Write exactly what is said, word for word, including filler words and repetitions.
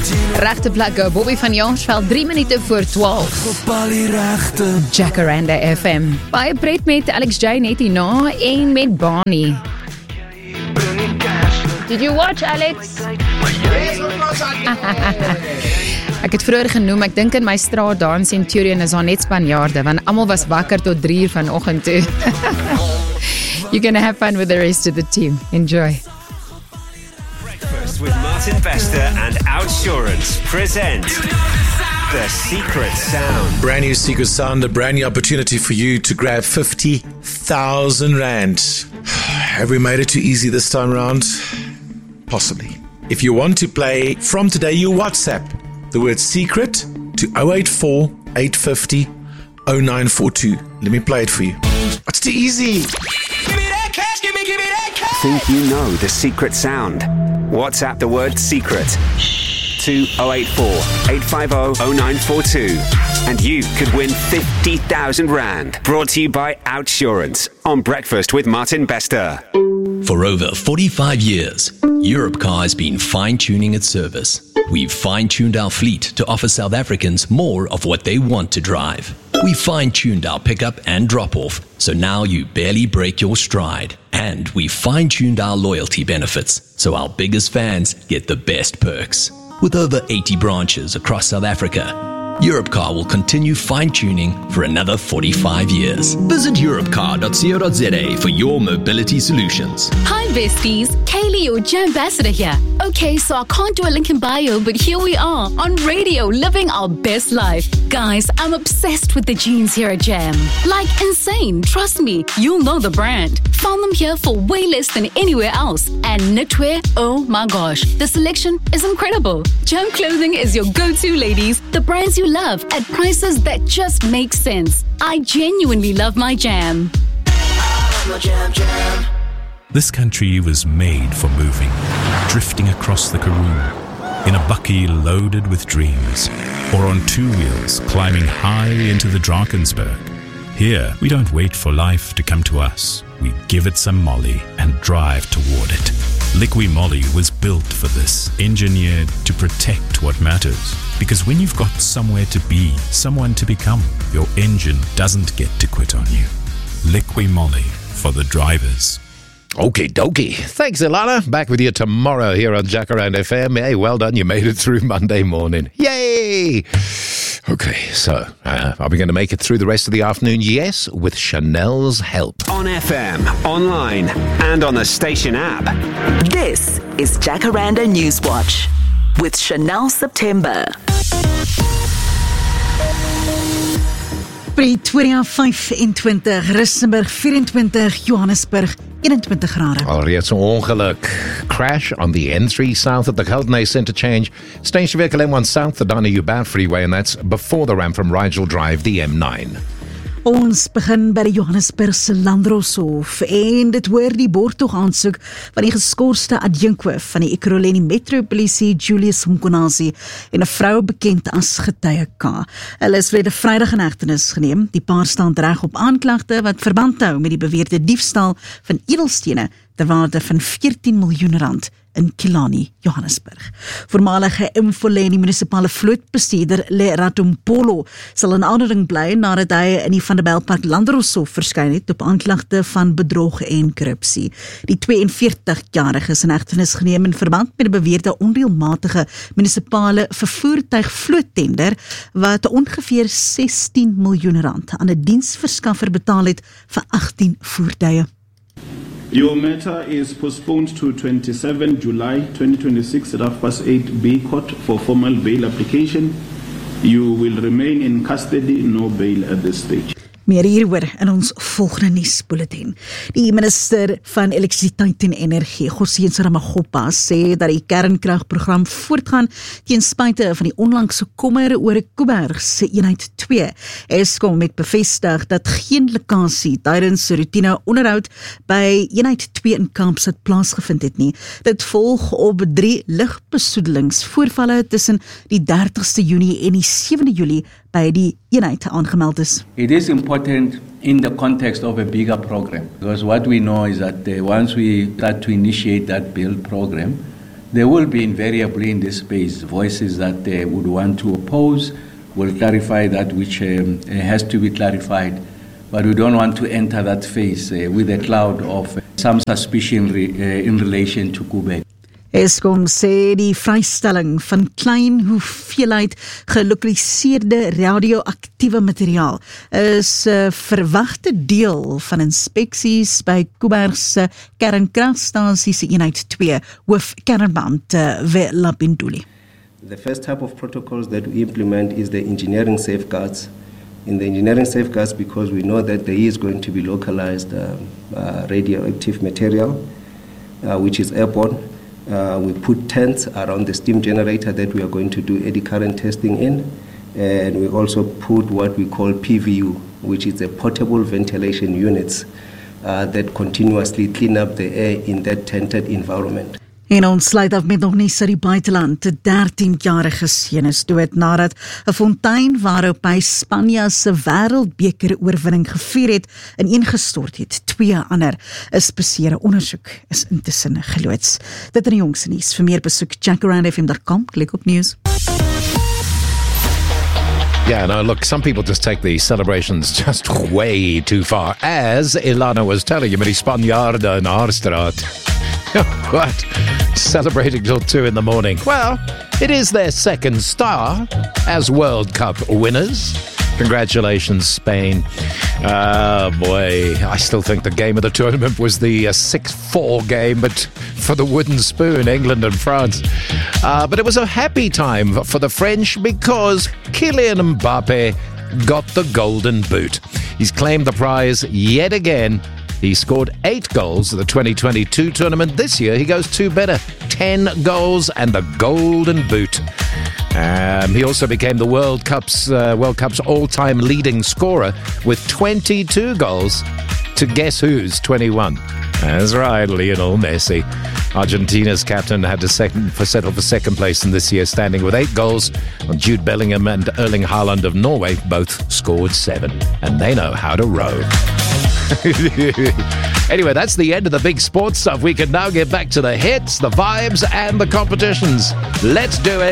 Regte plekke, Bobby van Jaarsveld, drie minute voor twaalf. Jacaranda F M. Baie pret met Alex J net hierna en met Barney. Did you watch, Alex? Ek het vroeër genoem, ek dink in my straat daar in Centurion is daar net Spanjaarde, want almal was wakker tot drie uur vanoggend toe. You're gonna have fun with the rest of the team. Enjoy. Breakfast with Martin Bester and Outsurance present The Secret Sound. Brand new Secret Sound, a brand new opportunity for you to grab fifty thousand rand. Have we made it too easy this time around? Possibly. If you want to play from today, you WhatsApp the word secret to oh eight four, eight five oh, oh nine four two. Let me play it for you. It's too easy. Give me that cash, give me, give me that cash. Think you know the secret sound? WhatsApp the word secret to oh eight four, eight five oh, oh nine four two and you could win fifty thousand rand. Brought to you by Outsurance on Breakfast with Martin Bester. For over forty-five years, Europcar has been fine-tuning its service. We've fine-tuned our fleet to offer South Africans more of what they want to drive. We fine-tuned our pickup and drop-off, so now you barely break your stride. And we fine-tuned our loyalty benefits, so our biggest fans get the best perks. With over eighty branches across South Africa, Europcar will continue fine-tuning for another forty-five years. Visit europcar dot co dot za for your mobility solutions. Hi besties, Kaylee, your Jam Ambassador here. Okay, so I can't do a link in bio, but here we are, on radio, living our best life. Guys, I'm obsessed with the jeans here at Jam. Like, insane, trust me, you'll know the brand. Found them here for way less than anywhere else. And knitwear, oh my gosh, the selection is incredible. Jam Clothing is your go-to, ladies. The brands you love at prices that just make sense. I genuinely love my Jam. Jam, Jam. This country was made for moving, drifting across the Karoo, in a bucky loaded with dreams, or on two wheels climbing high into the Drakensberg. Here, we don't wait for life to come to us. We give it some molly and drive toward it. Liqui Moly was built for this, engineered to protect what matters. Because when you've got somewhere to be, someone to become, your engine doesn't get to quit on you. Liqui Moly for the drivers. Okie dokie. Thanks, Ilana. Back with you tomorrow here on Jacaranda F M. Hey, well done. You made it through Monday morning. Yay! Okay, so uh, are we going to make it through the rest of the afternoon? Yes, with Chanel's help. On F M, online, and on the station app. This is Jacaranda Newswatch with Chanel September. Pretoria vyf-en-twintig, Rustenburg vyf-en-twintig, Johannesburg eenentwintig grade. Alreeds 'n ongeluk. Crash on the N three south at the Golden Ace Interchange. Station vehicle M one south, the Dana-Uba Freeway, and that's before the ramp from Rigel Drive, the M nine. Ons begin by die Johannesburgse Landdroshof en dit hoor die borgtog aansoek van die geskorste adjunkhoof van die Ekurhuleni Metropolisie Julius Mkonazi en 'n vrou bekend as getuie K. Hulle is verlede Vrydag in hegtenis geneem. Die paar staan reg op aanklagte wat verband hou met die beweerde diefstal van edelstene ter waarde van veertien miljoen rand in Kilani, Johannesburg. Voormalige Mfoleni munisipale vlootbestuurder Lerato Mpolo sal in aanhouding bly nadat hy in die Van der Bijlpark Landdroshof verskyn het op aanklagte van bedrog en korrupsie. Die tweeënveertig-jarige is in hegtenis geneem in verband met 'n beweerde onreëlmatige munisipale vervoertuigvloottender wat ongeveer sestien miljoen rand aan 'n diensverskaffer betaal het vir agttien voertuie. Your matter is postponed to twenty-seventh July twenty twenty-six at half past eight B Court for formal bail application. You will remain in custody, no bail at this stage. Meer hieroor in ons volgende nuusbulletin. Die minister van Elektrisiteit en Energie, Gosiens Ramaggopa, sê dat die kernkragprogram voortgaan teen spyte van die onlangse kommer oor Koeberg se eenheid twee. Eskom het bevestig dat geen lekkasie tydens roetine onderhoud by eenheid twee in Kaapstad plaasgevind het nie. Dit volg op drie ligbesoedelingsvoorvalle tussen die dertigste Junie en die sewende Julie by die eenheid aangemeld is. It is important in the context of a bigger program, because what we know is that uh, once we start to initiate that build program, There will be invariably in this space voices that uh, would want to oppose, will clarify that which um, has to be clarified. But we don't want to enter that phase uh, with a cloud of uh, some suspicion re, uh, in relation to Quebec. Eskom sê die vrystelling van klein hoeveelheid gelokaliseerde radioaktiewe materiaal is 'n verwagte deel van inspeksies by Koeberg se kernkragstasie se eenheid twee, hoof kernband Vela Binduli. The first type of protocols that we implement is the engineering safeguards. In the engineering safeguards, because we know that there is going to be localized uh, uh, radioactive material, uh, which is airborne. Uh, we put tents around the steam generator that we are going to do eddy current testing in, and we also put what we call P V U, which is a portable ventilation units uh, that continuously clean up the air in that tented environment. En ons sluit af met nog nie sy die buiteland. 'n dertien-jarige seun is dood nadat 'n fontein waarop hy Spanje se wêreldbeker oorwinning gevier het, ineengestort het. Twee ander is beseer. Ondersoek is intussen geloods. Dit in die jongste nuus. Vir meer besoek jackaround f m dot com. Klik op nuus. Yeah, no, look, some people just take the celebrations just way too far. As Ilana was telling you, met die Spanjaarden in haar straat. What? Celebrating till two in the morning. Well, it is their second star as World Cup winners. Congratulations, Spain. Oh, boy. I still think the game of the tournament was the uh, six four game, but for the wooden spoon, England and France. Uh, but it was a happy time for the French because Kylian Mbappe got the golden boot. He's claimed the prize yet again. He scored eight goals at the twenty twenty-two tournament. This year, he goes two better. Ten goals and the golden boot. Um, he also became the World Cup's uh, World Cup's all-time leading scorer with twenty-two goals to guess who's twenty-one. That's right, Lionel Messi. Argentina's captain had to second, for settle for second place in this year's standing with eight goals. Jude Bellingham and Erling Haaland of Norway both scored seven, and they know how to row. Anyway, that's the end of the big sports stuff. We can now get back to the hits, the vibes, and the competitions. Let's do it.